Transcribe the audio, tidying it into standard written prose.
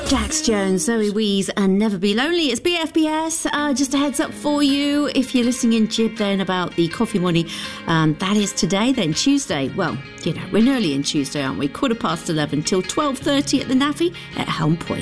Jax Jones, Zoe Wees and Never Be Lonely. It's BFBS. Just a heads up for you, if you're listening in Jib then about the coffee money, that is today, then Tuesday. Well, you know, we're nearly in Tuesday, aren't we? 11:15 till 12:30 at the NAFI at Helm Point.